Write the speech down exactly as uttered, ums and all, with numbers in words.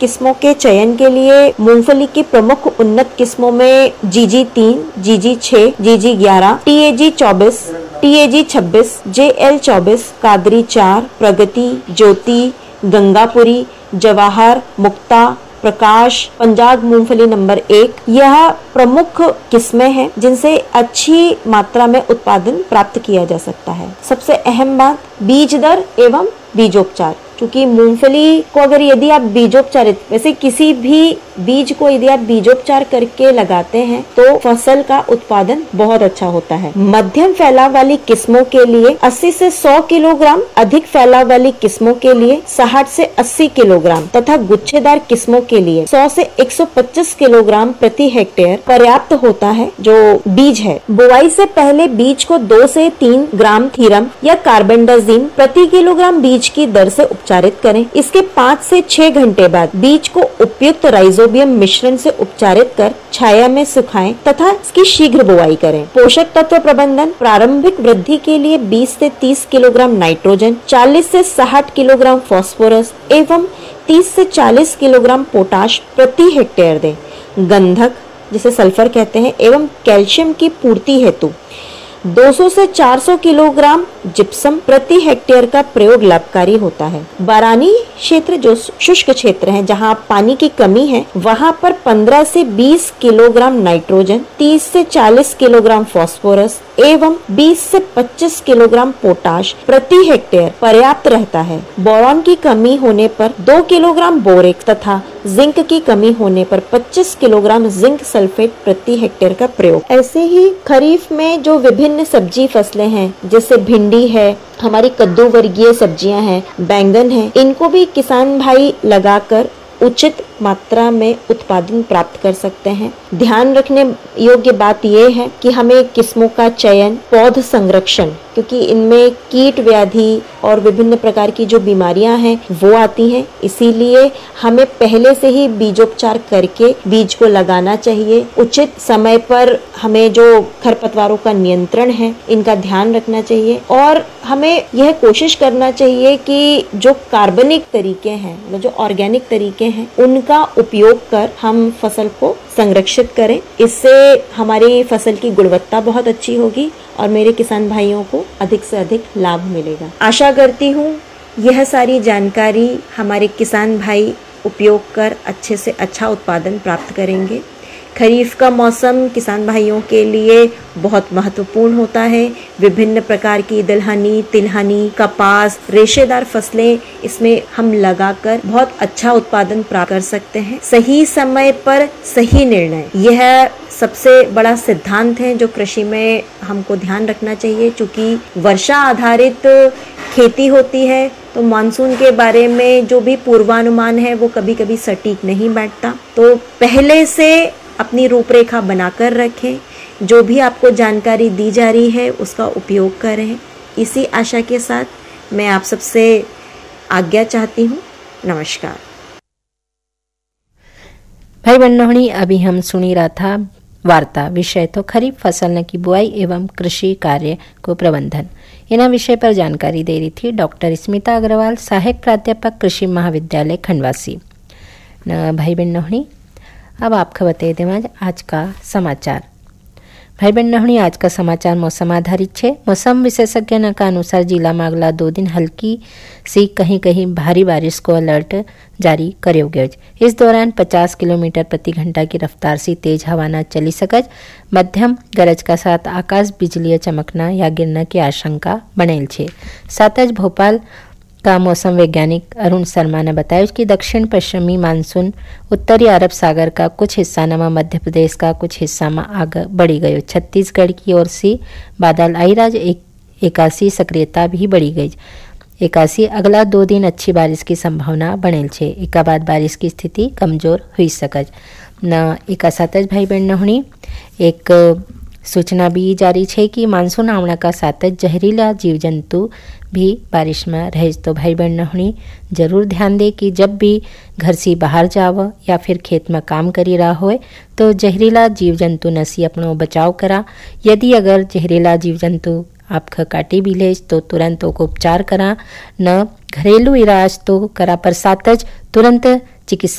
किस्मों के चयन के लिए मूंगफली की प्रमुख उन्नत किस्मों में जी जी तीन, जी जी छह, जी जी ग्यारह, टी ए जी चौबीस, टी ए जी छब्बीस, जे एल चौबीस, कादरी चार, प्रगति, ज्योति, गंगापुरी, जवाहर, मुक्ता, प्रकाश, पंजाब मूंगफली नंबर एक, यह प्रमुख किस्में हैं जिनसे अच्छी मात्रा में उत्पादन प्राप्त किया जा सकता है। सबसे अहम बात बीज दर एवं बीजोपचार, क्योंकि मूंगफली को अगर यदि आप बीजोपचारित वैसे किसी भी बीज को यदि आप बीजोपचार करके लगाते हैं तो फसल का उत्पादन बहुत अच्छा होता है। मध्यम फैलाव वाली किस्मों के लिए अस्सी से सौ किलोग्राम, अधिक फैलाव वाली किस्मों के लिए साठ से अस्सी किलोग्राम तथा गुच्छेदार किस्मों के लिए सौ से एक सौ पच्चीस किलोग्राम प्रति हेक्टेयर पर्याप्त होता है जो बीज है। बुआई से पहले बीज को दो से तीन ग्राम थीरम या कार्बेंडाजिम प्रति किलोग्राम बीज की दर से उपचारित करें। इसके पाँच से छह घंटे बाद बीज को उपयुक्त राइजोबियम मिश्रण से उपचारित कर छाया में सुखाएं तथा इसकी शीघ्र बुआई करें। पोषक तत्व प्रबंधन, प्रारंभिक वृद्धि के लिए बीस से तीस किलोग्राम नाइट्रोजन, चालीस से साठ किलोग्राम फास्फोरस एवं तीस से चालीस किलोग्राम पोटाश प्रति हेक्टेयर दें। गंधक जिसे सल्फर कहते हैं एवं कैल्शियम की पूर्ति हेतु दो सौ से चार सौ किलोग्राम जिप्सम प्रति हेक्टेयर का प्रयोग लाभकारी होता है। बारानी क्षेत्र जो शुष्क क्षेत्र है जहां पानी की कमी है वहां पर पंद्रह से बीस किलोग्राम नाइट्रोजन, तीस से चालीस किलोग्राम फास्फोरस एवं बीस से पच्चीस किलोग्राम पोटाश प्रति हेक्टेयर पर्याप्त रहता है। बोरॉन की कमी होने पर दो किलोग्राम बोरेक्स तथा जिंक की कमी होने पर पच्चीस किलोग्राम जिंक सल्फेट प्रति हेक्टेयर का प्रयोग। ऐसे ही खरीफ में जो विभिन्न सब्जी फसलें हैं जैसे भिंडी है, हमारी कद्दू वर्गीय सब्जियां हैं, बैंगन है, इनको भी किसान भाई लगाकर उचित मात्रा में उत्पादन प्राप्त कर सकते हैं। ध्यान रखने योग्य बात यह है कि हमें किस्मों का चयन, पौध संरक्षण, क्योंकि इनमें कीट व्याधि और विभिन्न प्रकार की जो बीमारियां हैं वो आती हैं, इसीलिए हमें पहले से ही बीजोपचार करके बीज को लगाना चाहिए। उचित समय पर हमें जो खरपतवारों का नियंत्रण है इनका ध्यान रखना चाहिए और हमें यह कोशिश करना चाहिए कि जो कार्बनिक तरीके हैं, मतलब जो ऑर्गेनिक तरीके हैं, उनका उपयोग कर हम फसल को संरक्षित करें। इससे हमारी फसल की गुणवत्ता बहुत अच्छी होगी और मेरे किसान भाइयों को अधिक से अधिक लाभ मिलेगा। आशा करती हूँ यह सारी जानकारी हमारे किसान भाई उपयोग कर अच्छे से अच्छा उत्पादन प्राप्त करेंगे। खरीफ का मौसम किसान भाइयों के लिए बहुत महत्वपूर्ण होता है। विभिन्न प्रकार की दलहनी, तिलहनी, कपास, रेशेदार फसलें इसमें हम लगाकर बहुत अच्छा उत्पादन प्राप्त कर सकते हैं। सही समय पर सही निर्णय, यह सबसे बड़ा सिद्धांत है जो कृषि में हमको ध्यान रखना चाहिए। चूंकि वर्षा आधारित खेती होती है तो मानसून के बारे में जो भी पूर्वानुमान है वो कभी कभी सटीक नहीं बैठता। तो पहले से अपनी रूपरेखा बनाकर रखें। जो भी आपको जानकारी दी जा रही है उसका उपयोग करें। इसी आशा के साथ मैं आप सबसे आज्ञा चाहती हूँ। नमस्कार। भाई बन्नोहणी, अभी हम सुनी रहा था वार्ता, विषय तो खरीफ फसल की बुआई एवं कृषि कार्य को प्रबंधन। इन विषय पर जानकारी दे रही थी डॉक्टर स्मिता अग्रवाल, सहायक प्राध्यापक कृषि महाविद्यालय खंडवासी। भाई बन्नोहणी, अब आपको बता दें आज का समाचार। भाई बन्नोहणी, आज का समाचार मौसम आधारित है। मौसम विशेषज्ञों का अनुसार जिला में अगला दो दिन हल्की सी कहीं कहीं भारी बारिश को अलर्ट जारी करो गयो। इस दौरान पचास किलोमीटर प्रति घंटा की रफ्तार से तेज हवा न चली सकज। मध्यम गरज का साथ आकाश बिजली चमकना या गिरना की आशंका बनेल छे। साथ ही भोपाल का मौसम वैज्ञानिक अरुण शर्मा ने बताया कि दक्षिण पश्चिमी मानसून उत्तरी अरब सागर का कुछ हिस्सा में, मध्य प्रदेश का कुछ हिस्सा में आगे बढ़ी गयो। छत्तीसगढ़ की ओर से बादल आई राज एक एकासी सक्रियता भी बढ़ी गई। एकासी अगला दो दिन अच्छी बारिश की संभावना बनेल छे। एका बाद बारिश की स्थिति कमजोर हुई सकज न। एका साथ भाई बहनों एक सूचना भी जारी है कि मानसून आवना का साथ जहरीला जीव जंतु भी बारिश में रहे। तो भाई बहनों जरूर ध्यान दे कि जब भी घर से बाहर जाव या फिर खेत में काम करी रहा हो तो जहरीला जीव जंतु न से अपनो बचाव करा। यदि अगर जहरीला जीव जंतु आपका काटी भी ले तो तुरंत को उपचार करा, न घरेलू इलाज तो करा पर साथ तुरंत चिकित्सा